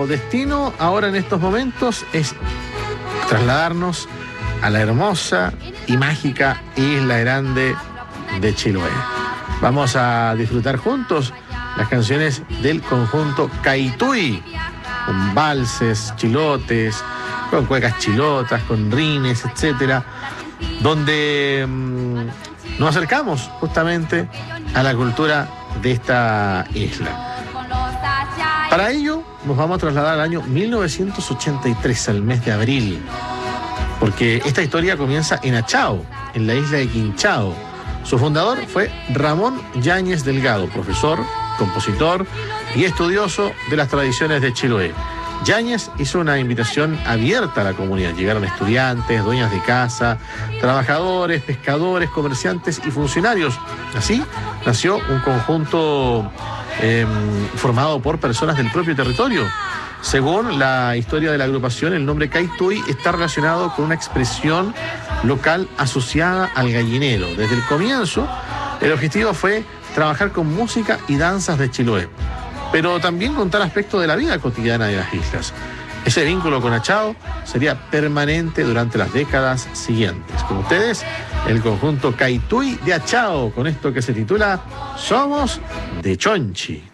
destino ahora en estos momentos es trasladarnos a la hermosa y mágica Isla Grande de Chiloé. Vamos a disfrutar juntos las canciones del conjunto Caituy, con valses, chilotes, con cuecas chilotas, con rines, etcétera, donde nos acercamos justamente a la cultura de esta isla. Para ello nos vamos a trasladar al año 1983, al mes de abril, porque esta historia comienza en Achao, en la isla de Quinchao. Su fundador fue Ramón Yáñez Delgado, profesor, compositor y estudioso de las tradiciones de Chiloé. Yáñez hizo una invitación abierta a la comunidad. Llegaron estudiantes, dueñas de casa, trabajadores, pescadores, comerciantes y funcionarios. Así nació un conjunto formado por personas del propio territorio. Según la historia de la agrupación, el nombre Caituy está relacionado con una expresión local asociada al gallinero. Desde el comienzo, el objetivo fue trabajar con música y danzas de Chiloé, pero también contar aspectos de la vida cotidiana de las islas. Ese vínculo con Achao sería permanente durante las décadas siguientes. Con ustedes, el conjunto Caituy de Achao, con esto que se titula Somos de Chonchi.